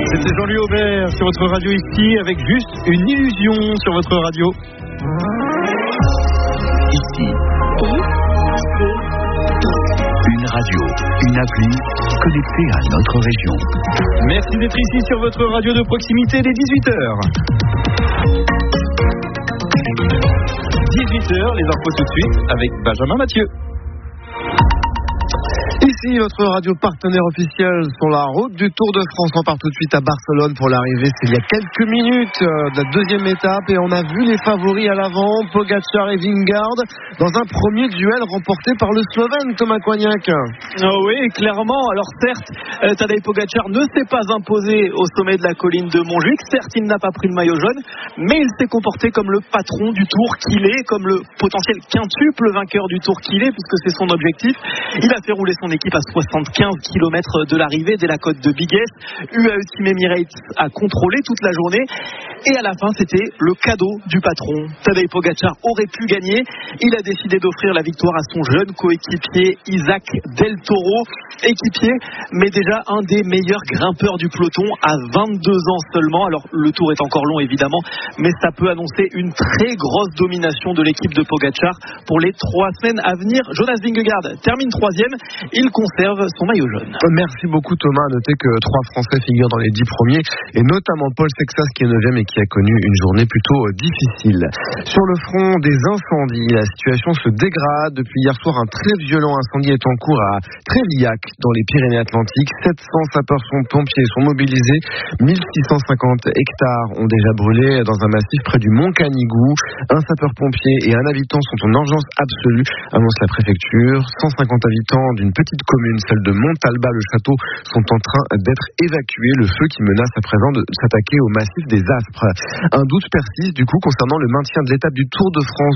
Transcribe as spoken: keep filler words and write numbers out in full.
C'était Jean-Louis Aubert sur votre radio ici, avec juste une illusion sur votre radio. Ici. Une radio, une appli connectée à notre région. Merci d'être ici sur votre radio de proximité dès dix-huit heures. dix-huit heures, les infos tout de suite avec Benjamin Mathieu. Ici, votre radio partenaire officiel sur la route du Tour de France. On part tout de suite à Barcelone pour l'arrivée. C'est il y a quelques minutes euh, de la deuxième étape et on a vu les favoris à l'avant, Pogačar et Vingegaard, dans un premier duel remporté par le Slovène Thomas Coignac. Oh oui, clairement. Alors certes, euh, Tadej Pogačar ne s'est pas imposé au sommet de la colline de Montjuïc. Certes, il n'a pas pris le maillot jaune, mais il s'est comporté comme le patron du Tour qu'il est, comme le potentiel quintuple vainqueur du Tour qu'il est, puisque c'est son objectif. Il a fait rouler son équipe à soixante-quinze kilomètres de l'arrivée dès la côte de Bigues. U A E Team Emirates a contrôlé toute la journée et à la fin c'était le cadeau du patron. Tadej Pogačar aurait pu gagner. Il a décidé d'offrir la victoire à son jeune coéquipier Isaac Del Toro, équipier mais déjà un des meilleurs grimpeurs du peloton à vingt-deux ans seulement. Alors le tour est encore long évidemment, mais ça peut annoncer une très grosse domination de l'équipe de Pogačar pour les trois semaines à venir. Jonas Vingegaard termine troisième. Il conserve son maillot jaune. Merci beaucoup Thomas. Notez que trois Français figurent dans les dix premiers et notamment Paul Sexas qui est neuvième et qui a connu une journée plutôt difficile. Sur le front des incendies, la situation se dégrade. Depuis hier soir, un très violent incendie est en cours à Trévillac dans les Pyrénées-Atlantiques. sept cents sapeurs-pompiers sont mobilisés. mille six cent cinquante hectares ont déjà brûlé dans un massif près du Mont Canigou. Un sapeur-pompier et un habitant sont en urgence absolue, annonce la préfecture. cent cinquante habitants d'une petite commune, celle de Montalba-le-Château, sont en train d'être évacués. Le feu qui menace à présent de s'attaquer au massif des Aspres. Un doute persiste du coup concernant le maintien de l'étape du Tour de France